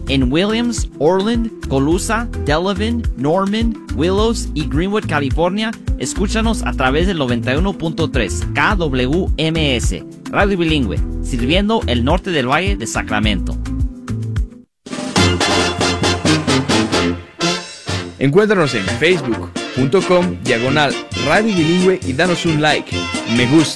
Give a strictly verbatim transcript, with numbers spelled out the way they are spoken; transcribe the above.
en Williams, Orland, Colusa, Delavan, Norman, Willows y Greenwood, California, escúchanos a través del noventa y uno punto tres K W M S, Radio Bilingüe, sirviendo el norte del Valle de Sacramento. Encuéntranos en facebook punto com diagonal Radio Bilingüe y danos un like, me gusta.